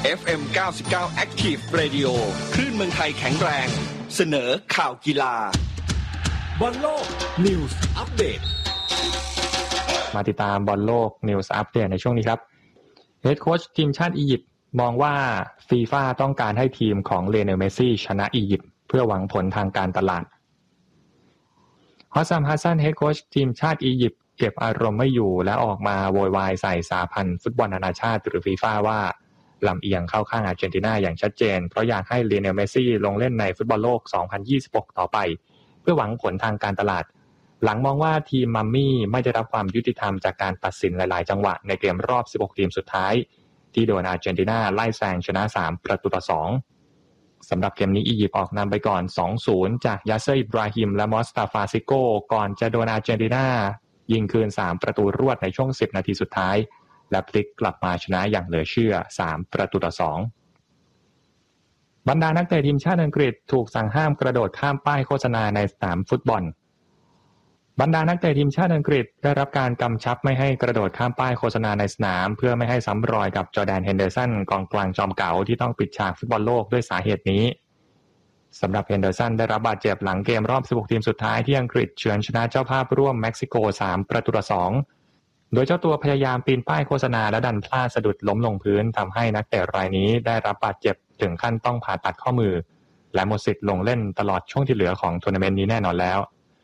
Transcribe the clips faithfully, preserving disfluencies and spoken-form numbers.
เอฟ เอ็ม เก้าสิบเก้า Active Radio คลื่นเมืองไทยแข็งแรงเสนอข่าวกีฬาบอลโลก News Update มาติดตามบอลโลก News Update ในช่วงนี้ครับเฮดโค้ชทีมชาติอียิปต์มองว่าฟีฟ่าต้องการให้ทีมของเลโอเนล เมสซี่ชนะอียิปต์เพื่อหวังผลทางการตลาดฮอสซัม ฮัสซันเฮดโค้ชทีมชาติอียิปต์เก็บอารมณ์ไม่อยู่และออกมาโวยวายใส่สหพันธ์ฟุตบอลนานาชาติหรือฟีฟ่าว่าลำเอียงเข้าข้างอาร์เจนตินาอย่างชัดเจนเพราะอยากให้เลโอเนล เมสซี่ลงเล่นในฟุตบอลโลกสองพันยี่สิบหกต่อไปเพื่อหวังผลทางการตลาดหลังมองว่าทีมมัมมี่ไม่ได้รับความยุติธรรมจากการตัดสินหลายๆจังหวะในเกมรอบสิบหกทีมสุดท้ายที่โดนอาร์เจนตินาไล่แซงชนะสามประตูต่อสองสำหรับเกมนี้อียิปต์ออกนำไปก่อน สองศูนย์ จากยาเซอร์อิบราฮิมและมอสตาฟาซิโกก่อนจะโดนอาร์เจนตินายิงคืนสามประตูรวดในช่วงสิบนาทีสุดท้ายและพลิกกลับมาชนะอย่างเหลือเชื่อสามประตูต่อสองบรรดานักเตะทีมชาติอังกฤษถูกสั่งห้ามกระโดดข้ามป้ายโฆษณาในสนามฟุตบอลบรรดานักเตะทีมชาติอังกฤษได้รับการกำชับไม่ให้กระโดดข้ามป้ายโฆษณาในสนามเพื่อไม่ให้ซ้ำรอยกับจอร์แดน เฮนเดอร์สันกองกลางจอมเก่าที่ต้องปิดฉากฟุตบอลโลกด้วยสาเหตุนี้สำหรับเฮนเดอร์สันได้รับบาดเจ็บหลังเกมรอบสิบหกทีมสุดท้ายที่อังกฤษเฉือนชนะเจ้าภาพร่วมเม็กซิโกสามประตูต่อสองโดยเจ้าตัวพยายามปีนป้ายโฆษณาและดันพลาดสะดุดล้มลงพื้นทำให้นักเตะรายนี้ได้รับบาดเจ็บถึงขั้นต้องผ่าตัดข้อมือและหมดสิทธิ์ลงเล่นตลอดช่วงที่เหลือของทัวร์นาเมนต์นี้แน่นอนแล้ว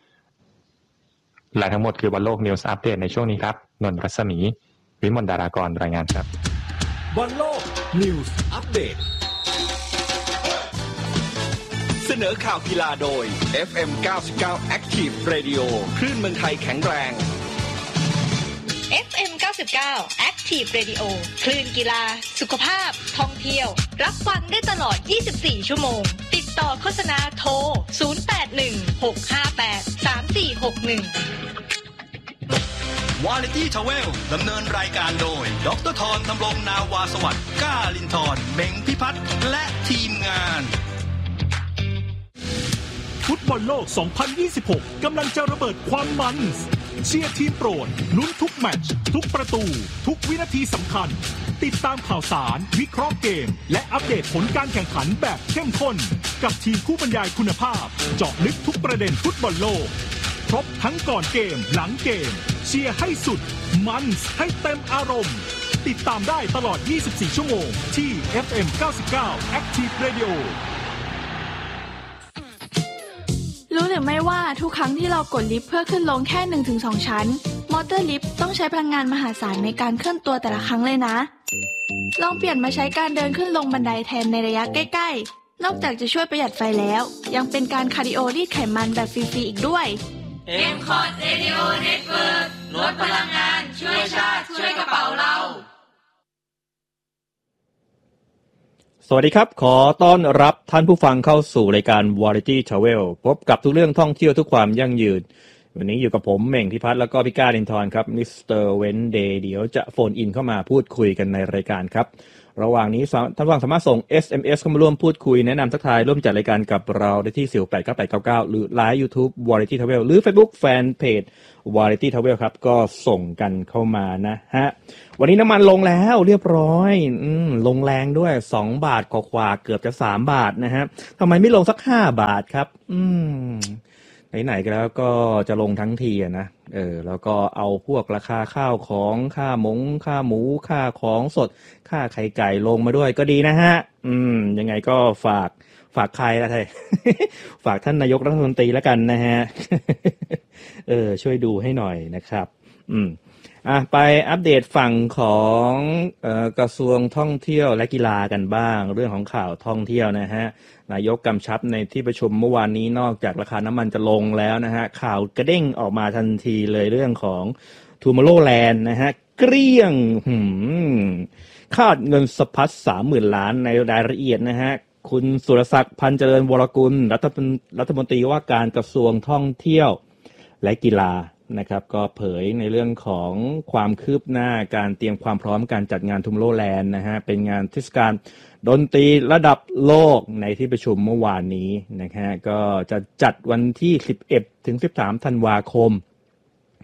และทั้งหมดคือบอลโลก News Update ในช่วงนี้ครับนนท์รัศมีวิมลดารากรรายงานครับบอลโลก News Update เสนอข่าวกีฬาโดย เอฟ เอ็ม เก้าสิบเก้า Active Radio คลื่นเมืองไทยแข็งแรงเอฟ เอ็ม เก้าสิบเก้า Active Radio คลื่นกีฬาสุขภาพท่องเที่ยวรับฟังได้ตลอดยี่สิบสี่ชั่วโมงติดต่อโฆษณาโทรศูนย์ แปด หนึ่ง หก ห้า แปด สาม สี่ หก หนึ่ง Quality Travel ดำเนินรายการโดยดร.ธรธำรงนาวาสวัสดิ์ก้าลินทร์เม้งพิพัฒน์และทีมงานฟุตบอลโลกสองพันยี่สิบหกกำลังจะระเบิดความมันเชียร์ทีมโปรดลุ้นทุกแมตช์ทุกประตูทุกวินาทีสำคัญติดตามข่าวสารวิเคราะห์เกมและอัปเดตผลการแข่งขันแบบเข้มข้นกับทีมผู้บรรยายคุณภาพเจาะลึกทุกประเด็นฟุตบอลโลกครบทั้งก่อนเกมหลังเกมเชียร์ให้สุดมันให้เต็มอารมณ์ติดตามได้ตลอดยี่สิบสี่ชั่วโมงที่ เอฟ เอ็ม เก้าสิบเก้า Active Radio รู้หรือไม่ว่าทุกครั้งที่เรากดลิฟต์เพื่อขึ้นลงแค่ หนึ่งถึงสอง ชั้นมอเตอร์ลิฟต์ต้องใช้พลังงานมหาศาลในการเคลื่อนตัวแต่ละครั้งเลยนะลองเปลี่ยนมาใช้การเดินขึ้นลงบันไดแทนในระยะใกล้ๆนอกจากจะช่วยประหยัดไฟแล้วยังเป็นการคาร์ดิโอรีดไขมันแบบฟรีๆอีกด้วยเอ็ม คอร์ด Radio Network ลดพลังงานช่วยชาติช่วยกระเป๋าเราสวัสดีครับขอต้อนรับท่านผู้ฟังเข้าสู่รายการ Variety Travel พบกับทุกเรื่องท่องเที่ยวทุกความยั่งยืนวันนี้อยู่กับผมเม่งพิพัฒน์แล้วก็พี่ก้าลินทร์ครับมิสเตอร์เวนเดย์เดี๋ยวจะโฟนอินเข้ามาพูดคุยกันในรายการครับระหว่างนี้ท่านผู้ฟังสามารถส่ง เอส เอ็ม เอส เข้ามาร่วมพูดคุยแนะนำทักทายร่วมจัดรายการกับเราได้ที่ สี่ หก แปด เก้า แปด เก้า เก้า หรือ ไลน์ YouTube Variety Travel หรือ Facebook Fanpage Variety Travel ครับก็ส่งกันเข้ามานะฮะวันนี้น้ำมันลงแล้วเรียบร้อยอืมลงแรงด้วยสองบาทกว่าๆเกือบจะสามบาทนะฮะทำไมไม่ลงสักห้าบาทครับอืมไหนๆก็แล้วก็จะลงทั้งทีอ่ะนะเออแล้วก็เอาพวกราคาข้าวของค่าหมงค่าหมูค่าของสดค่าไข่ไก่ลงมาด้วยก็ดีนะฮะอืมยังไงก็ฝากฝากใครล่ะท่าน ฝากท่านนายกรัฐมนตรีแล้วกันนะฮะ เออช่วยดูให้หน่อยนะครับอืมอ่ะไปอัปเดตฝั่งของเอ่อกระทรวงท่องเที่ยวและกีฬากันบ้างเรื่องของข่าวท่องเที่ยวนะฮะนายกกำชับในที่ประชุมเมื่อวานนี้นอกจากราคาน้ำมันจะลงแล้วนะฮะข่าวกระเด้งออกมาทันทีเลยเรื่องของ Tomorrowland นะฮะเกลี้ยงหืมคาดเงินสะพัด สามหมื่น ล้านในรายละเอียดนะฮะคุณสุรศักดิ์พันเจริญวรกุลรัฐรัฐมนตรีว่าการกระทรวงท่องเที่ยวและกีฬานะครับก็เผยในเรื่องของความคืบหน้าการเตรียมความพร้อมการจัดงาน Tomorrowland นะฮะเป็นงานเทศกาลดนตรีระดับโลกในที่ประชุมเมื่อวานนี้นะฮะก็จะจัดวันที่สิบเอ็ดถึงสิบสามธันวาคม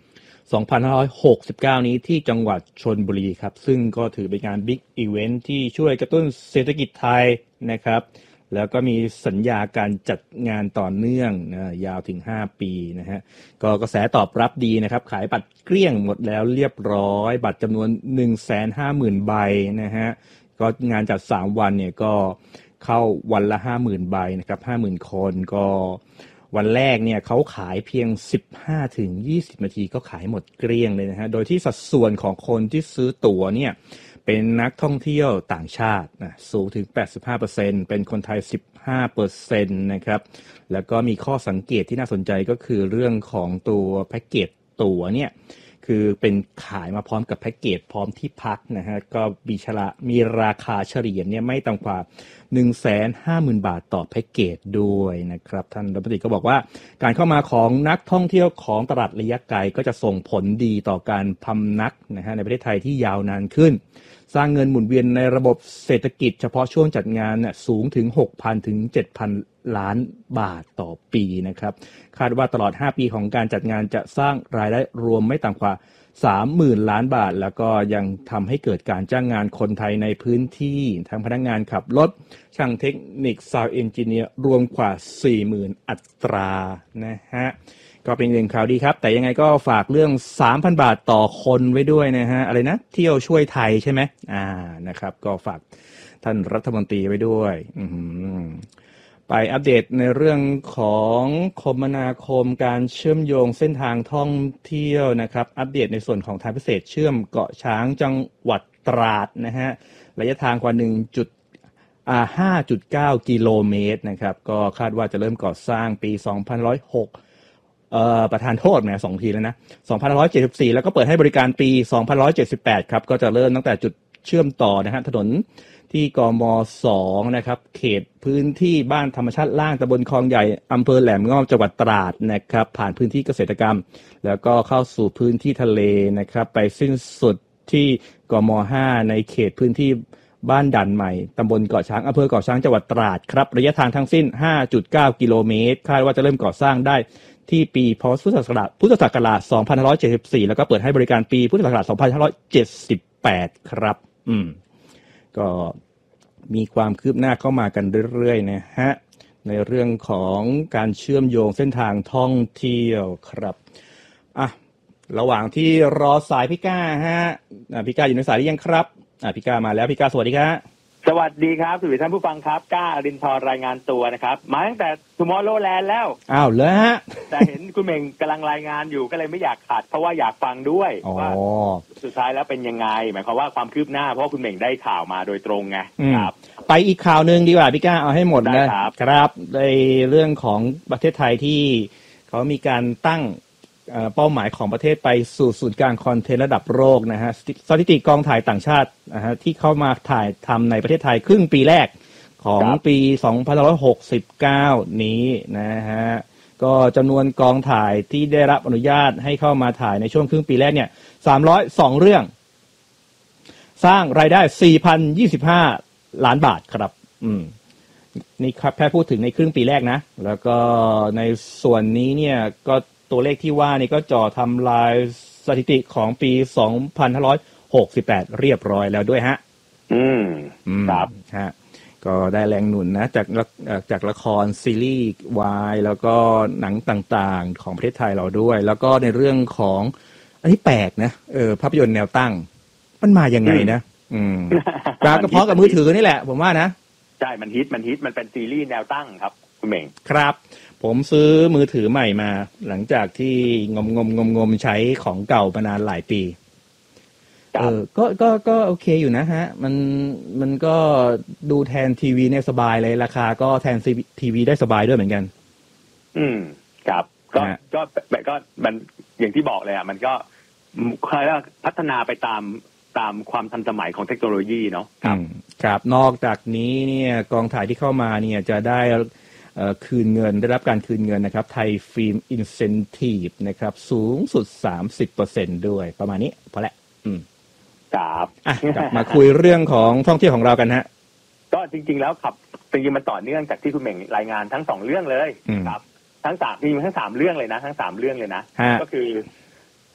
สองพันห้าร้อยหกสิบเก้า นี้ที่จังหวัดชลบุรีครับซึ่งก็ถือเป็นงานบิ๊กอีเวนท์ที่ช่วยกระตุ้นเศรษฐกิจไทยนะครับแล้วก็มีสัญญาการจัดงานต่อเนื่องนะยาวถึงห้าปีนะฮะก็กระแสตอบรับดีนะครับขายบัตรเกลี้ยงหมดแล้วเรียบร้อยบัตรจำนวน หนึ่งแสนห้าหมื่น ใบนะฮะก็งานจัดสามวันเนี่ยก็เข้าวันละ ห้าหมื่น ใบนะครับ ห้าหมื่น คนก็วันแรกเนี่ยเขาขายเพียง สิบห้าถึงยี่สิบ นาทีก็ขายหมดเกลี้ยงเลยนะฮะโดยที่สัดส่วนของคนที่ซื้อตั๋วเนี่ยเป็นนักท่องเที่ยวต่างชาตินะสูงถึง แปดสิบห้าเปอร์เซ็นต์ เป็นคนไทย สิบห้าเปอร์เซ็นต์ นะครับแล้วก็มีข้อสังเกตที่น่าสนใจก็คือเรื่องของตัวแพ็กเกจตั๋วเนี่ยคือเป็นขายมาพร้อมกับแพ็กเกจพร้อมที่พักนะฮะก็มีชรามีราคาเฉลี่ยเนี่ยไม่ต่ำกว่า หนึ่งแสนห้าหมื่น บาทต่อแพ็กเกจด้วยนะครับท่านรัฐมนตรีก็บอกว่าการเข้ามาของนักท่องเที่ยวของตลาดระยะไกลก็จะส่งผลดีต่อการพำนักนะฮะในประเทศไทยที่ยาวนานขึ้นสร้างเงินหมุนเวียนในระบบเศรษฐกิจเฉพาะช่วงจัดงานเนี่ยสูงถึง หกพัน ถึง เจ็ดพัน ล้านบาทต่อปีนะครับคาดว่าตลอดห้าปีของการจัดงานจะสร้างรายได้รวมไม่ต่ำกว่า สามหมื่น ล้านบาทแล้วก็ยังทำให้เกิดการจ้างงานคนไทยในพื้นที่ทั้งพนักงานขับรถช่างเทคนิคซาวด์เอนจิเนียร์รวมกว่า สี่หมื่น อัตรานะฮะก็เป็นเรื่องข่าวดีครับแต่ยังไงก็ฝากเรื่อง สามพัน บาทต่อคนไว้ด้วยนะฮะอะไรนะเที่ยวช่วยไทยใช่ไหมอ่านะครับก็ฝากท่านรัฐมนตรีไว้ด้วยอืมไปอัปเดตในเรื่องของคมนาคมการเชื่อมโยงเส้นทางท่องเที่ยวนะครับอัปเดตในส่วนของทางพิเศษเชื่อมเกาะช้างจังหวัดตราดนะฮะระยะทางกว่า หนึ่งจุดห้าจุดเก้า กิโลเมตรนะครับก็คาดว่าจะเริ่มก่อสร้างปี สองพันห้าร้อยหกเอ่อประธานโทษนะสองทีแล้วนะสองพันห้าร้อยเจ็ดสิบสี่แล้วก็เปิดให้บริการปีสองพันห้าร้อยเจ็ดสิบแปดครับก็จะเริ่มตั้งแต่จุดเชื่อมต่อนะฮะถนนที่กม.สองนะครับเขตพื้นที่บ้านธรรมชาติล่างตำบลคลองใหญ่อำเภอแหลมงอบจังหวัดตราดนะครับผ่านพื้นที่เกษตรกรรมแล้วก็เข้าสู่พื้นที่ทะเลนะครับไปสิ้นสุดที่กม.ห้าในเขตพื้นที่บ้านด่านใหม่ตำบลเกาะช้างอำเภอเกาะช้างจังหวัดตราดครับระยะทางทั้งสิ้น ห้าจุดเก้า กิโลเมตรคาดว่าจะเริ่มก่อสร้างได้ที่ปีพ.ศ. พุทธศักราชพุทธศักราชสองพันห้าร้อยเจ็ดสิบสี่แล้วก็เปิดให้บริการปีพุทธศักราชสองพันห้าร้อยเจ็ดสิบแปดครับอืมก็มีความคืบหน้าเข้ามากันเรื่อยๆนะฮะในเรื่องของการเชื่อมโยงเส้นทางท่องเที่ยวครับอ่ะระหว่างที่รอสายพี่ก้าฮะอ่ะพี่ก้าอยู่ในสายหรือยังครับอ่ะพี่ก้ามาแล้วพี่ก้าสวัสดีครับสวัสดีครับสวัสดีท่านผู้ฟังครับก้าอรินทร์รายงานตัวนะครับมาตั้งแต่ Tomorrowland แล้วอ้าวแล้วฮะแต่เห็นคุณเม่งกำลังรายงานอยู่ก็เลยไม่อยากขาดเพราะว่าอยากฟังด้วยว่าสุดท้ายแล้วเป็นยังไงหมายความว่าความคืบหน้าเพราะคุณเม่งได้ข่าวมาโดยตรงไงครับไปอีกข่าวนึงดีกว่าพี่ก้าเอาให้หมดนะครับครับในเรื่องของประเทศไทยที่เขามีการตั้งเป้าหมายของประเทศไปสู่ศูนย์กลางคอนเทนต์ระดับโลกนะฮะสถิติกองถ่ายต่างชาตินะฮะที่เข้ามาถ่ายทำในประเทศไทยครึ่งปีแรกของปีสองพันห้าร้อยหกสิบเก้านี้นะฮะก็จำนวนกองถ่ายที่ได้รับอนุญาตให้เข้ามาถ่ายในช่วงครึ่งปีแรกเนี่ยสามร้อยสองเรื่องสร้างรายได้ สี่พันยี่สิบห้า ล้านบาทครับอืมนี่ครับแค่พูดถึงในครึ่งปีแรกนะแล้วก็ในส่วนนี้เนี่ยก็ตัวเลขที่ว่านี่ก็จ่อทำลายสถิติของปีสองพันห้าร้อยหกสิบแปดเรียบร้อยแล้วด้วยฮะอืมครับฮะก็ได้แรงหนุนนะจากจากละครซีรีส์วายแล้วก็หนังต่างๆของประเทศไทยเราด้วยแล้วก็ในเรื่องของอันนี้แปลกนะเออภาพยนตร์แนวตั้งมันมายังไงนะอืมปลากระเพาะกับมือถือนี่แหละผมว่านะใช่มันฮิตมันฮิตมันเป็นซีรีส์แนวตั้งครับคุณเม่งครับผมซื้อมือถือใหม่มาหลังจากที่งมงมงมงมใช้ของเก่ามานานหลายปีเออก็ก็ก็โอเคอยู่นะฮะมันมันก็ดูแทนทีวีเนี่ยสบายเลยราคาก็แทนทีวีได้สบายด้วยเหมือนกันอืมครับก็ก็แบบก็มันอย่างที่บอกเลยอ่ะมันก็ค่อยๆพัฒนาไปตามตามความทันสมัยของเทคโนโลยีเนาะครับครับนอกจากนี้เนี่ยกองถ่ายที่เข้ามาเนี่ยจะได้คืนเงินได้รับการคืนเงินนะครับไทยฟิล์มอินเซนทีฟนะครับสูงสุด สามสิบเปอร์เซ็นต์ ด้วยประมาณนี้พอละอืมครับอ่ะกลับมาคุยเรื่องของท่องเที่ยวของเรากันฮะก็จริงๆแล้วครับจริงๆมันต่อเนื่องจากที่คุณเม่งรายงานทั้งสองเรื่องเลยครับทั้งสามมีทั้งสามเรื่องเลยนะทั้งสามเรื่องเลยนะก็คือ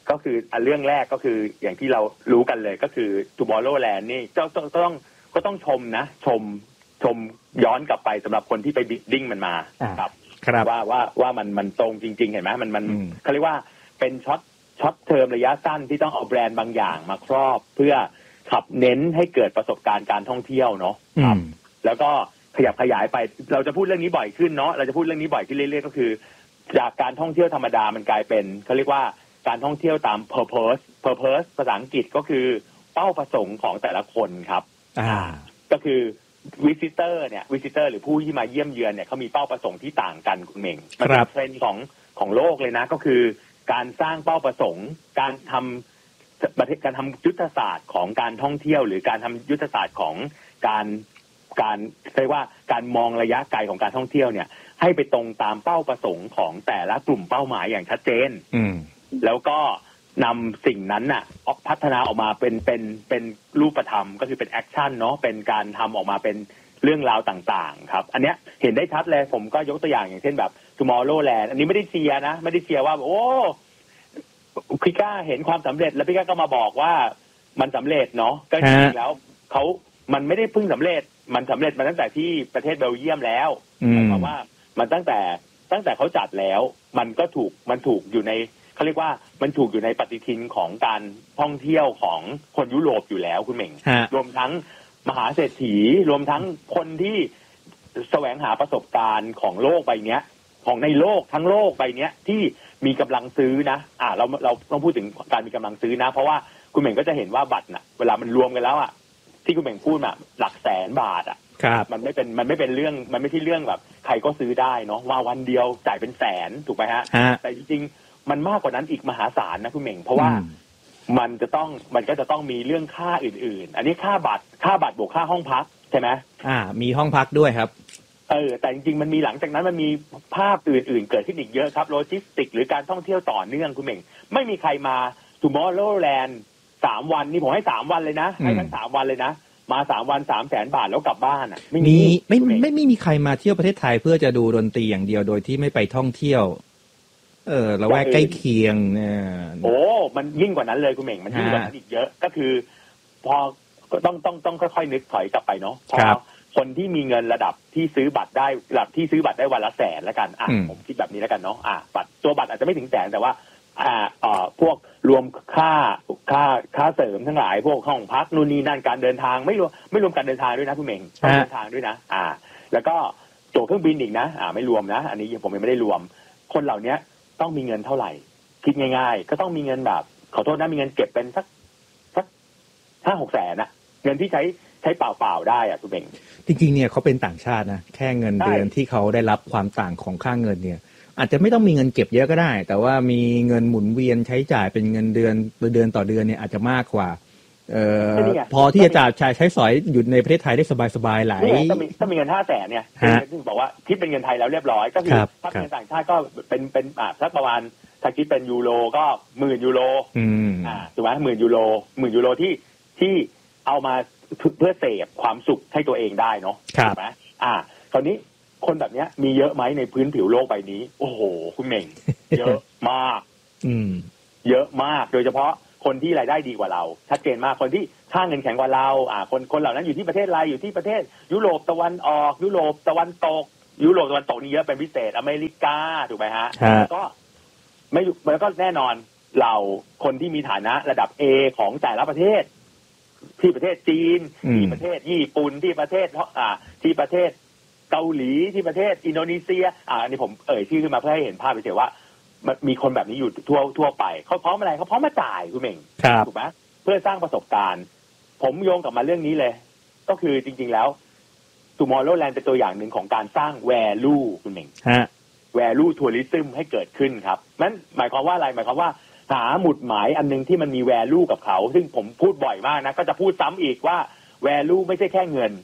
ก็คืออันเรื่องแรกก็คืออย่างที่เรารู้กันเลยก็คือ Tomorrowland นี่เจ้าต้องต้องก็ต้องชมนะชมชมย้อนกลับไปสำหรับคนที่ไปบิดดิ้งมันมาครับว่าว่าว่ามันมันตรงจริงๆเห็นไหมมันมันเขาเรียกว่าเป็นช็อตช็อตเทอมระยะสั้นที่ต้องเอาแบรนด์บางอย่างมาครอบเพื่อขับเน้นให้เกิดประสบการณ์การท่องเที่ยวเนาะครับแล้วก็ขยับขยายไปเราจะพูดเรื่องนี้บ่อยขึ้นเนาะเราจะพูดเรื่องนี้บ่อยขึ้นเรื่อยๆก็คือจากการท่องเที่ยวธรรมดามันกลายเป็นเขาเรียกว่าการท่องเที่ยวตาม purpose purpose ภาษาอังกฤษก็คือเป้าประสงค์ของแต่ละคนครับอ่าก็คือ visitor เนี่ย visitor หรือผู้ที่มาเยี่ยมเยือนเนี่ยเขามีเป้าประสงค์ที่ต่างกันคุณเม่งมันเป็นเทรนด์ของของโลกเลยนะก็คือการสร้างเป้าประสงค์การทำประเทศการทำยุทธศาสตร์ของการท่องเที่ยวหรือการทำยุทธศาสตร์ของการการเรียกว่าการมองระยะไกลของการท่องเที่ยวเนี่ยให้ไปตรงตามเป้าประสงค์ของแต่ละกลุ่มเป้าหมายอย่างชัดเจนแล้วก็นำสิ่งนั้นน่ะพัฒนาออกมาเป็นเป็นเป็นรูปธรรมก็คือเป็นแอคชั่นเนาะเป็นการทำออกมาเป็นเรื่องราวต่างๆครับอันเนี้ยเห็นได้ชัดเลยผมก็ยกตัวอย่างอย่างเช่นแบบ Tomorrowland อันนี้ไม่ได้เชียร์นะไม่ได้เชียร์ว่าโอ้พี่ก้าเห็นความสำเร็จแล้วพี่ก้าก็มาบอกว่ามันสำเร็จเนาะก็จริงๆแล้วเขามันไม่ได้เพิ่งสำเร็จมันสำเร็จมาตั้งแต่ที่ประเทศเบลเยียมแล้วเพราะว่ามันตั้งแต่ตั้งแต่เขาจัดแล้วมันก็ถูกมันถูกอยู่ในเขาเรียกว่ามันถูกอยู่ในปฏิทินของการท่องเที่ยวของคนยุโรปอยู่แล้วคุณเหม่งรวมทั้งมหาเศรษฐีรวมทั้งคนที่แสวงหาประสบการณ์ของโลกใบนี้ของในโลกทั้งโลกใบนี้ที่มีกำลังซื้อนะอ่าเราเราต้องพูดถึงการมีกำลังซื้อนะเพราะว่าคุณเหม่งก็จะเห็นว่าบัตรน่ะเวลามันรวมกันแล้วอ่ะที่คุณเหม่งพูดมาหลักแสนบาทอ่ะมันไม่เป็นมันไม่เป็นเรื่องมันไม่ใช่เรื่องแบบใครก็ซื้อได้เนาะว่าวันเดียวจ่ายเป็นแสนถูกไหมฮะแต่จริงๆมันมากกว่านั้นอีกมหาศาลนะคุณเหม่งเพราะว่ามันจะต้องมันก็จะต้องมีเรื่องค่าอื่นๆอันนี้ค่าบัตรค่าบัตรบวกค่าห้องพักใช่ไหมอ่ามีห้องพักด้วยครับเออแต่จริงๆมันมีหลังจากนั้นมันมีภาพอื่นๆเกิดขึ้นอีกเยอะครับโลจิสติกหรือการท่องเที่ยวต่อเนื่องคุณเหม่งไม่มีใครมา Tomorrowland สามวันนี่ผมให้สามวันเลยนะให้ทั้งสามวันเลยนะมาสามวันสามแสนบาทแล้วกลับบ้านอ่ะไม่มีไม่ไม่ไม่มีใครมาเที่ยวประเทศไทยเพื่อจะดูดนตรีอย่างเดียวโดยที่ไม่ไปท่องเที่ยวเออละแวกใกล้เคียงเนี่ยโอ้มันยิ่งกว่านั้นเลยคุณเหม่งมันยิ่งกว่านั้นอีกเยอะก็คือพอต้องต้องต้องค่อยๆนึกถอยกลับไปเนาะพอคนที่มีเงินระดับที่ซื้อบัตรได้ระดับที่ซื้อบัตรได้วันละแสนแล้วกันอ่ะผมคิดแบบนี้แล้วกันเนาะอ่ะบัตรตัวบัตรอาจจะไม่ถึงแสนแต่ว่าอ่าเอ่อพวกรวมค่าค่าค่าเสริมทั้งหลายพวกห้องพักนู่นนี่นั่นการเดินทางไม่รวมไม่รวมการเดินทางด้วยนะคุณเหม่งการเดินทางด้วยนะอ่าแล้วก็ตั๋วเครื่องบินอีกนะอ่าไม่รวมนะอันนี้ผมยังไม่ได้รวมคนเหล่านี้ต้องมีเงินเท่าไหร่คิดง่ายๆก็ต้องมีเงินแบบขอโทษนะมีเงินเก็บเป็นสักสักห้าหกแสนนะเงินที่ใช้ใช้เปล่าๆได้อ่ะคุณเหม่งจริงๆเนี่ยเขาเป็นต่างชาตินะแค่เงินเดือนที่เขาได้รับความต่างของค่าเงินเนี่ยอาจจะไม่ต้องมีเงินเก็บเยอะก็ได้แต่ว่ามีเงินหมุนเวียนใช้จ่ายเป็นเงินเดือนเดือนต่อเดือนเนี่ยอาจจะมากกว่าเอ่อพอที่จะจ่ายใช้ใช้สอยอยู่ในประเทศไทยได้สบายๆหลายถ้ามีถ้ามีเงินห้าแสนเนี่ยซึ่งบอกว่าคิดเป็นเงินไทยแล้วเรียบร้อยก็คือถ้าเป็นต่างชาติก็เป็นเป็นอ่าสักประมาณถ้าคิดเป็นยูโรก็หมื่นยูโรอ่าถูกไหมหมื่นยูโรหมื่นยูโรที่ที่เอามาเพื่อเสพความสุขให้ตัวเองได้เนาะถูกไหมอ่าคราวนี้คนแบบนี้มีเยอะไหมในพื้นผิวโลกใบนี้โอ้โหคุณเหม่งเยอะมากอืมเยอะมากโดยเฉพาะคนที่รายได้ดีกว่าเราชัดเจนมากคนที่ค่าเงินแข็งกว่าเราอ่าคนคนเหล่านั้นอยู่ที่ประเทศอะไรอยู่ที่ประเทศยุโรปตะวันออกยุโรปตะวันตกยุโรปตะวันตกนี่เยอะเป็นพิเศษอเมริกาถูกไหมฮะก็ไม่แล้วก็แน่นอนเราคนที่มีฐานะระดับ A ของแต่ละประเทศที่ประเทศจีนที่ประเทศญี่ปุ่นที่ประเทศอ่าที่ประเทศเกาหลีที่ประเทศอินโดนีเซียอ่าอันนี้ผมเอ่ยชื่อขึ้นมาเพื่อให้เห็นภาพไปเฉยว่ามันมีคนแบบนี้อยู่ทั่วทั่วไปเขาพร้อมอะไรเขาพร้อมมาจ่ายคุณเหม่งถูกไหมเพื่อสร้างประสบการณ์ผมโยงกลับมาเรื่องนี้เลยก็คือจริงๆแล้ว Tomorrowland เป็นตัวอย่างหนึ่งของการสร้าง value คุณเหม่ง value tourism ให้เกิดขึ้นครับนั้นหมายความว่าอะไรหมายความว่าหาหมุดหมายอันนึงที่มันมี value กับเขาซึ่งผมพูดบ่อยมากนะก็จะพูดซ้ำอีกว่า value ไม่ใช่แค่เงิน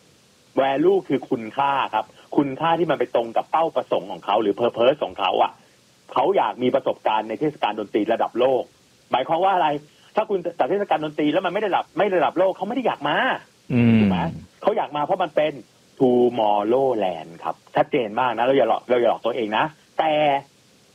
value คือคุณค่าครับคุณค่าที่มันไปตรงกับเป้าประสงค์ของเขาหรือ purpose ของเขาอ่ะเขาอยากมีประสบการณ์ในเทศกาลดนตรีระดับโลกหมายความว่าอะไรถ้าคุณจัดเทศกาลดนตรีแล้วมันไม่ได้ระดับไม่ระดับโลกเขาไม่ได้อยากมาถูกไหมเขาอยากมาเพราะมันเป็น Tomorrowland ครับชัดเจนมากนะเราอย่าหลอกเราอย่าหลอกตัวเองนะแต่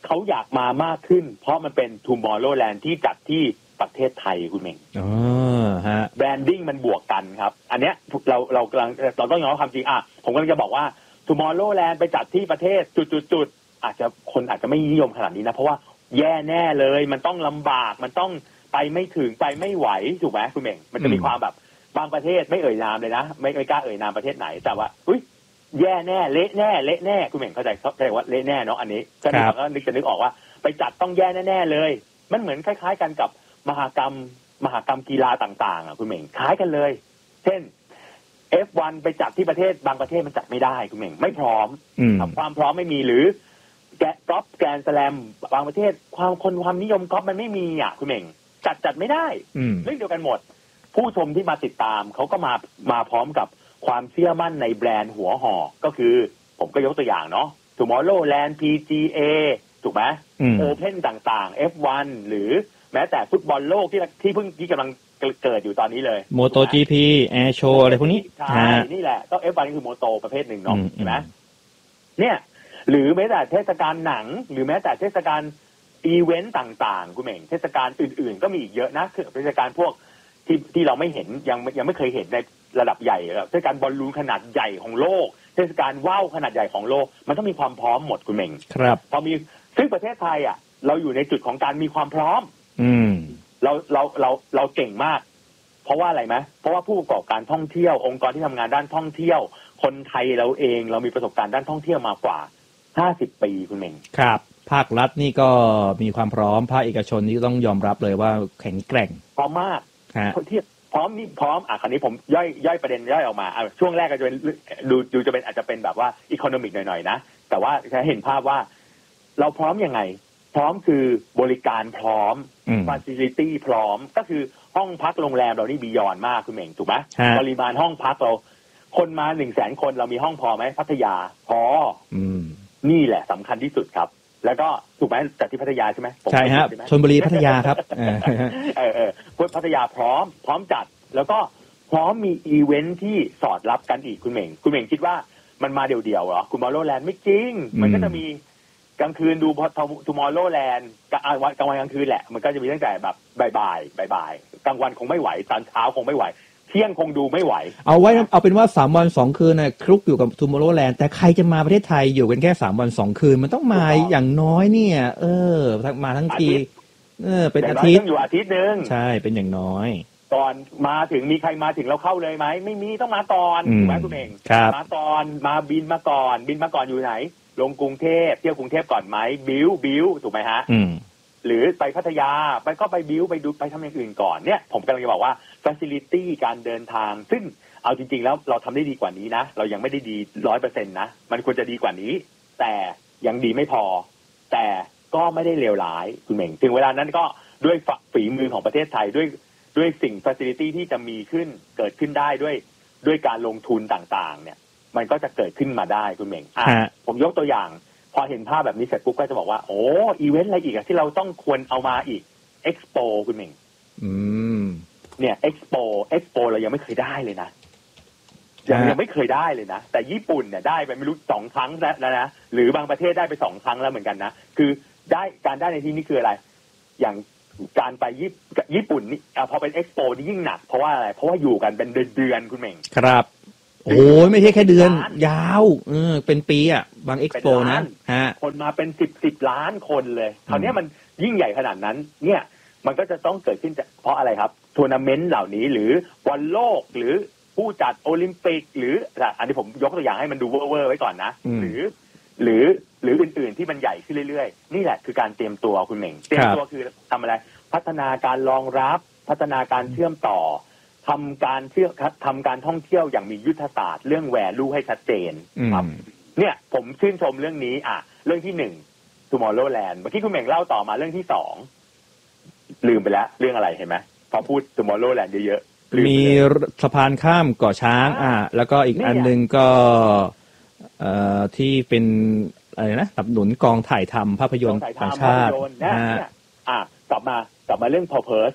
เขาอยากมามากขึ้นเพราะมันเป็น Tomorrowland ที่จัดที่ประเทศไทยคุณเมงอ๋อฮะแบรนดิ้งมันบวกกันครับอันเนี้ยเราเรากำลังเราต้องยอมรับความจริงอ่ะผมกำลังจะบอกว่า Tomorrowland ไปจัดที่ประเทศจุดๆๆอาจจะคนอาจจะไม่นิยมขนาดนี้นะเพราะว่าแย่แน่เลยมันต้องลำบากมันต้องไปไม่ถึงไปไม่ไหวถูกไหมคุณเมงมันจะมีความแบบบางประเทศไม่เอ่ยนามเลยนะไม่ไม่กล้าเอ่ยนามประเทศไหนแต่ว่าอุ้ยแย่แน่เละแน่เละแน่คุณเหม่งเข้าใจเข้าใจว่าเละแน่เนาะอันนี้ก็นึกก็นึกจะนึกออกว่าไปจัดต้องแย่แน่ๆเลยมันเหมือนคล้ายๆกันกับมหกรรมมหกรรมกีฬาต่างๆอ่ะคุณเหม่งคล้ายกันเลยเช่น เอฟ วัน ไปจัดที่ประเทศบางประเทศมันจัดไม่ได้คุณเหม่งไม่พร้อมความพร้อมไม่มีหรือแกะกอล์ฟแกรนด์สแลมบางประเทศความคนความนิยมกอล์ฟมันไม่มีอ่ะคุณเหม่งจัดจัดไม่ได้เรื่องเดียวกันหมดผู้ชมที่มาติดตามเขาก็มามาพร้อมกับความเชื่อมั่นในแบรนด์หัวหอกก็คือผมก็ยกตัวอย่างเนาะ Tomorrowland พี จี เอ ถูกไหม Open ต่างๆ เอฟ วัน หรือแม้แต่ฟุตบอลโลกที่ที่เพิ่งที่กำลังเกิดอยู่ตอนนี้เลย MotoGP Air Show อะไรพวกนี้ใช่นี่แหละก็ เอฟ วัน นี่คือโมโตประเภทหนึ่งเนาะใช่ไหมเนี่ยหรือแม้แต่เทศกาลหนังหรือแม้แต่เทศกาลอีเวนต์ต่างๆคุณเหม่งเทศกาลอื่นๆก็มีอีกเยอะนะคือเทศกาลพวกที่ที่เราไม่เห็นยังยังไม่เคยเห็นในระดับใหญ่เทศกาลบอลลูนขนาดใหญ่ของโลกเทศกาลว่าวขนาดใหญ่ของโลกมันต้องมีความพร้อมหมดคุณเหม่งครับพอมีซึ่งประเทศไทยอ่ะเราอยู่ในจุดของการมีความพร้อมอืมเราเราเราเราเก่งมากเพราะว่าอะไรไหมเพราะว่าผู้ประกอบการท่องเที่ยวองค์กรที่ทำงานด้านท่องเที่ยวคนไทยเราเองเรามีประสบการณ์ด้านท่องเที่ยวมากว่าห้าสิบปีคุณเหม่งครับภาครัฐนี่ก็มีความพร้อมภาคเอกชนนี่ก็ต้องยอมรับเลยว่าแข็งแกร่งพร้อมมากที่พร้อมนี่พร้อมอ่ะคราวนี้ผมย่อยย่อยประเด็นย่อยออกมาช่วงแรกก็จะเป็นดูดูจะเป็นอาจจะเป็นแบบว่าอีโคโนมิกหน่อยๆนะแต่ว่าจะเห็นภาพว่าเราพร้อมยังไงพร้อมคือบริการพร้อมฟาซิลิตี้พร้อมก็คือห้องพักโรงแรมเรานี่บียอนมากคุณเหม่งถูกไหมปริมาณห้องพักเราคนมาหนึ่งแสนคนเรามีห้องพอไหมพัทยาพอนี่แหละสำคัญที่สุดครับแล้วก็ถูกไหมจัดที่พัทยาใช่ไหมใช่ครับชลบุรีพัทยาครับเออเออเออพัทยาพร้อมพร้อมจัดแล้วก็พร้อมมีอีเวนท์ที่สอดรับกันอีกคุณเหม่งคุณเหม่งคิดว่ามันมาเดี่ยวๆเหรอคุณมอร์โลแลนด์ไม่จริงมันก็จะมีกลางคืนดูทูมอร์โลแลนด์กลางวันกลางวันกลางคืนแหละมันก็จะมีตั้งแต่แบบบ่ายๆบ่ายๆกลางวันคงไม่ไหวตอนเช้าคงไม่ไหวเที่ยงคงดูไม่ไหวเอาไว้เอาเป็นว่าสามวันสองคืนน่ะคลุกอยู่กับทูมอร์โลแลนด์แต่ใครจะมาประเทศไทยอยู่กันแค่สามวันสองคืนมันต้องมาอย่างน้อยเนี่ยเออมาทั้งทีเออเป็นอาทิตย์อยู่อาทิตย์นึงใช่เป็นอย่างน้อยก่อนมาถึงมีใครมาถึงเราเข้าเลยไหมไม่มีต้องมาก่อนถูกไหมคุณเองมาก่อนมาบินมาก่อนบินมาก่อนอยู่ไหนลงกรุงเทพเที่ยวกรุงเทพก่อนไหมบิวบิวถูกไหมฮะหรือไปพัทยาไปก็ไปบิวไปดูไปทำอย่างอื่นก่อนเนี่ยผมกำลังจะบอกว่า facility การเดินทางซึ่งเอาจริงๆแล้วเราทำได้ดีกว่านี้นะเรายังไม่ได้ดี ร้อยเปอร์เซ็นต์ นะมันควรจะดีกว่านี้แต่ยังดีไม่พอแต่ก็ไม่ได้เลวร้ายคุณเหม่งถึงเวลานั้นก็ด้วยฝีมือของประเทศไทยด้วยด้วยสิ่ง facility ที่จะมีขึ้นเกิดขึ้นได้ด้วยด้วยการลงทุนต่างๆเนี่ยมันก็จะเกิดขึ้นมาได้คุณเหม่งอ่ะผมยกตัวอย่างพอเห็นภาพแบบนี้เสร็จปุ๊บก็จะบอกว่าโอ้อีเวนต์อะไรอีกอะที่เราต้องควรเอามาอีกเอ็กซ์โปคุณเหม่งอืมเนี่ยเอ็กซ์โปเอ็กซ์โปเรายังไม่เคยได้เลยนะยังยังไม่เคยได้เลยนะแต่ญี่ปุ่นเนี่ยได้ไปไม่รู้สองครั้งแล้วนะหรือบางประเทศได้ไปสองครั้งแล้วเหมือนกันนะคือได้การได้ในที่นี้คืออะไรอย่างการไปญี่ปุ่นนี่พอเป็นเอ็กซ์โปนี่ยิ่งหนักเพราะว่าอะไรเพราะว่าอยู่กันเป็นเดือนๆคุณเหม่งครับโอ้ยไม่ใช่แค่เดือนยาวเออเป็นปีอ่ะบางเอ็กซ์โปนะฮะคนมาเป็นสิบสิบล้านคนเลยคราวนี้มันยิ่งใหญ่ขนาดนั้นเนี่ยมันก็จะต้องเกิดขึ้นเพราะอะไรครับทัวร์นาเมนต์เหล่านี้หรือบอลโลกหรือผู้จัดโอลิมปิกหรืออันนี้ผมยกตัวอย่างให้มันดูเวอร์ๆไว้ก่อนนะหรือหรือหรืออื่นๆที่มันใหญ่ขึ้นเรื่อยๆนี่แหละคือการเตรียมตัวคุณเหม่งเตรียมตัวคือทำอะไรพัฒนาการรองรับพัฒนาการเชื่อมต่อทำการเชื่อทำการท่องเที่ยวอย่างมียุทธศาสตร์เรื่องแวลูให้ชัดเจนครับเนี่ยผมชื่นชมเรื่องนี้อ่ะเรื่องที่หนึ่ง Tomorrowland เมื่อกี้คุณเหม่งเล่าต่อมาเรื่องที่สองลืมไปแล้วเรื่องอะไรเห็นไหมพอพูด Tomorrowland เยอะๆมีสะพานข้ามเกาะช้างอ่ะแล้วก็อีกอันนึงก็เอ่อที่เป็นอะไรนะสนับสนุนกองถ่ายทำภาพยนตร์ต่างชาตินะอ่ะกลับมากลับมาเรื่อง purpose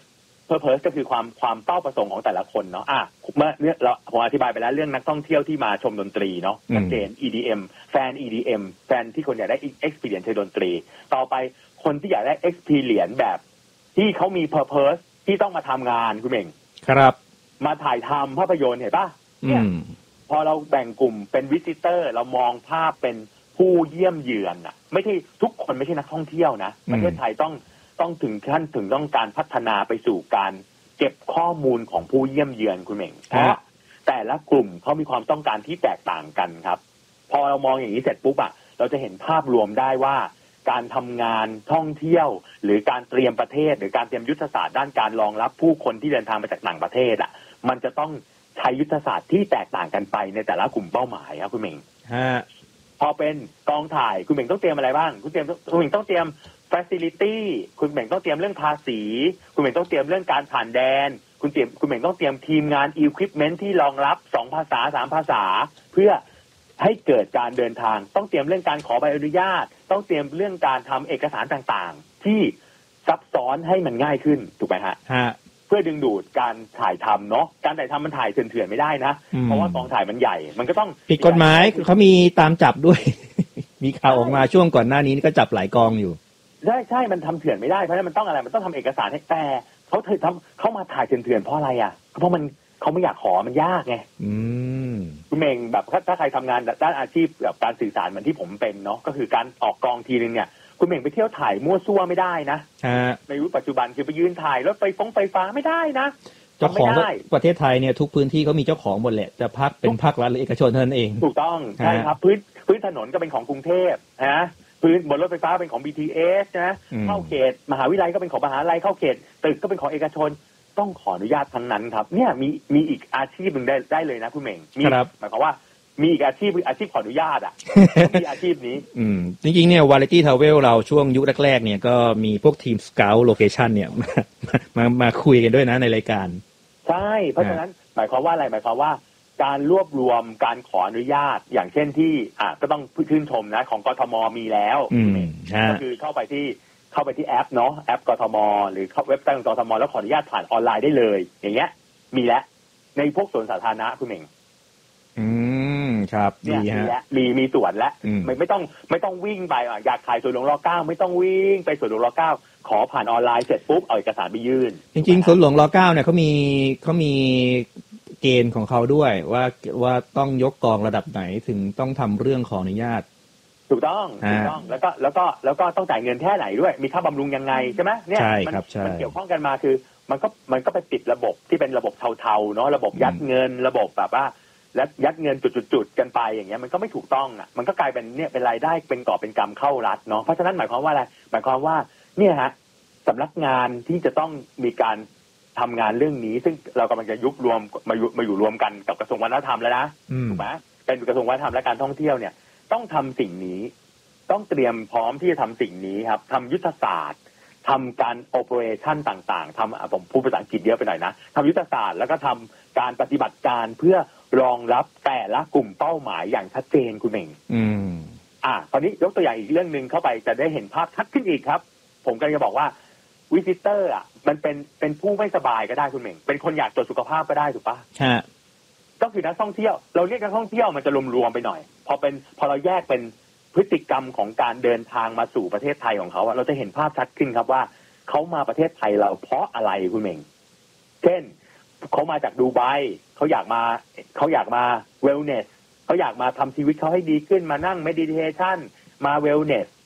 purpose ก็คือความความเป้าประสงค์ของแต่ละคนเนาะอ่ะเมื่อเรื่องเราผมอธิบายไปแล้วเรื่องนักท่องเที่ยวที่มาชมดนตรีเนาะชัดเจน อี ดี เอ็ม แฟน อี ดี เอ็ม แฟนที่คนอยากได้ experience ในดนตรีต่อไปคนที่อยากได้ experience แบบที่เขามี purpose ที่ต้องมาทำงานคุณเองครับมาถ่ายทำภาพยนตร์เห็นป่ะเนี่ยพอเราแบ่งกลุ่มเป็น visitor เรามองภาพเป็นผู้เยี่ยมเยือนอ่ะไม่ใช่ทุกคนไม่ใช่นักท่องเที่ยวนะประเทศไทยต้องต้องถึงขั้นถึงต้องการพัฒนาไปสู่การเก็บข้อมูลของผู้เยี่ยมเยือนคุณเองเพราะแต่ละกลุ่มเขามีความต้องการที่แตกต่างกันครับพอเรามองอย่างนี้เสร็จปุ๊บอ่ะเราจะเห็นภาพรวมได้ว่าการทำงานท่องเที่ยวหรือการเตรียมประเทศหรือการเตรียมยุทธศาสตร์ด้านการรองรับผู้คนที่เดินทางมาจากต่างประเทศอ่ะมันจะต้องใช้ยุทธศาสตร์ที่แตกต่างกันไปในแต่ละกลุ่มเป้าหมายครับคุณเองพอเป็นกองถ่ายคุณเม่งต้องเตรียมอะไรบ้างคุณเตรียมคุณเม่งต้องเตรียม facility คุณเม่งต้องเตรียมเรื่องภาษีคุณเม่งต้องเตรียมเรื่องการผ่านแดนคุณเตรียมคุณเม่งต้องเตรียมทีมงาน equipment ที่รองรับสองภาษาสามภาษาเพื่อให้เกิดการเดินทางต้องเตรียมเรื่องการขอใบอนุญาตต้องเตรียมเรื่องการทำเอกสารต่างๆที่ซับซ้อนให้มันง่ายขึ้นถูกไหมฮะเพื่อดึงดูดการถ่ายทำเนาะการถ่ายทำมันถ่ายเถื่อนๆไม่ได้นะเพราะว่ากองถ่ายมันใหญ่มันก็ต้องผิดกฎหมายเขามีตามจับด้วย มีข่าวออกมาช่วงก่อนหน้านี้ก็จับหลายกองอยู่ใช่ใช่มันทำเถื่อนไม่ได้เพราะฉะนั้นมันต้องอะไรมันต้องทำเอกสารให้แต่เขาเถื่อนทำเขามาถ่ายเถื่อนๆเพราะอะไรอ่ะเพราะมันเขาไม่อยากขอมันยากไงคุณเมงแบบถ้าใครทำงานด้านอาชีพแบบการสื่อสารเหมือนที่ผมเป็นเนาะก็คือการออกกองทีนึงเนี่ยคุณเมงไปเที่ยวถ่ายมั่วซั่วไม่ได้นะในยุคปัจจุบันคือไปยืนถ่ายรถไฟฟ้องไฟฟ้าไม่ได้นะเจ้าของประเทศไทยเนี่ยทุกพื้นที่เขามีเจ้าของหมดแหละจะพักเป็นภาครัฐหรือเอกชนเท่านั้นเองถูกต้องใช่ครับพื้นพื้นถนนก็เป็นของกรุงเทพนะพื้นบนรถไฟฟ้าเป็นของ บี ที เอส นะเข้าเขตมหาวิทยาลัยก็เป็นของมหาวิทยาลัยเข้าเขตตึกก็เป็นของเอกชนต้องขออนุญาตทั้งนั้นครับเนี่ยมีมีอีกอาชีพหนึ่งได้ได้เลยนะคุณเม่งมีหมายความว่ามีอีกอาชีพอาชีพขออนุญาตอ่ะมีอาชีพนี้อืมจริงๆเนี่ยวาไรตี้ทราเวลเราช่วงยุคแรกๆเนี่ยก็มีพวกทีมสเกาต์โลเคชั่นเนี่ยมามามาคุยกันด้วยนะในรายการใช่เพราะฉะนั้นหมายความว่าอะไรหมายความว่าการรวบรวมการขออนุญาตอย่างเช่นที่อ่ะก็ต้องชื่นชมนะของกทมมีแล้วก็คือเข้าไปที่เข้าไปที่แอปเนาะแอปกทมหรือเข้าเว็บไซต์ของกทมแล้วขออนุญาตผ่านออนไลน์ได้เลยอย่างเงี้ยมีแล้วในพวกสวนสาธารณะคุณเองอืมครับดีฮะมีมีสวนแล้วไม่ไม่ต้องไม่ต้องวิ่งไปอ่ะอยากถ่ายสวนหลวงร.เก้าไม่ต้องวิ่งไปสวนหลวงร.เก้าขอผ่านออนไลน์เสร็จปุ๊บเอาเอกสารไปยื่นจริงๆสวนหลวงร.เก้าเนี่ยเขามีเขามีเกณฑ์ของเขาด้วยว่าว่าต้องยกกองระดับไหนถึงต้องทำเรื่องขออนุญาตถูกต้องถูกต้องแล้วก็แล้วก็แล้วก็ต้องจ่ายเงินแค่ไหนด้วยมีค่าบำรุงยังไงใช่ไหมเนี่ยมันมันเกี่ยวข้องกันมาคือมันก็มันก็ไปติดระบบที่เป็นระบบเทาๆเนาะระบบยัดเงินระบบแบบว่าและยัดเงินจุดๆกันไปอย่างเงี้ยมันก็ไม่ถูกต้องอ่ะมันก็กลายเป็นเนี่ยเป็นรายได้เป็นก่อเป็นกำเข้ารัฐเนาะเพราะฉะนั้นหมายความว่าอะไรหมายความว่าเนี่ยฮะสำนักงานที่จะต้องมีการทำงานเรื่องนี้ซึ่งเรากำลังจะยุบรวมมาอยู่มาอยู่รวมกันกับกระทรวงวัฒนธรรมแล้วนะถูกไหมเป็นกระทรวงวัฒนธรรมและการท่องเที่ยวเนี่ยต้องทำสิ่งนี้ต้องเตรียมพร้อมที่จะทำสิ่งนี้ครับทำยุทธศาสตร์ทำการโอเปอเรชั่นต่างๆทำผมพูดภาษาอังกฤษเยอะไปหน่อยนะทำยุทธศาสตร์แล้วก็ทำการปฏิบัติการเพื่อรองรับแต่ละกลุ่มเป้าหมายอย่างชัดเจนคุณเองอืมอ่าตอนนี้ยกตัวอย่างอีกเรื่องนึงเข้าไปจะได้เห็นภาพชัดขึ้นอีกครับผมกำลังจะบอกว่าวิซิเตอร์อ่ะมันเป็นเป็นผู้ไม่สบายก็ได้คุณเองเป็นคนอยากตรวจสุขภาพก็ได้ถูกปะฮะก็คือนักท่องเที่ยวเราเรียกนักท่องเที่ยวมันจะรวมๆไปหน่อยพอเป็นพอเราแยกเป็นพฤติกรรมของการเดินทางมาสู่ประเทศไทยของเขาเราจะเห็นภาพชัดขึ้นครับว่าเขามาประเทศไทยเราเพราะอะไรคุณเองเช่นเขามาจากดูไบเขาอยากมาเขาอยากมาเวลเนสเขาอยากมาทำชีวิตเขาให้ดีขึ้นมานั่งเมดิเทชันมาเวลเนส